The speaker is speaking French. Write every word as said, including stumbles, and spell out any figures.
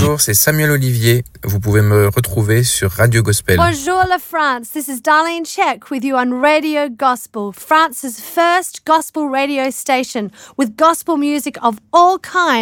Bonjour, c'est Samuel Olivier. Vous pouvez me retrouver sur Radio Gospel. Bonjour la France, this is Darlene Check with you on Radio Gospel, France's first gospel radio station with gospel music of all kinds.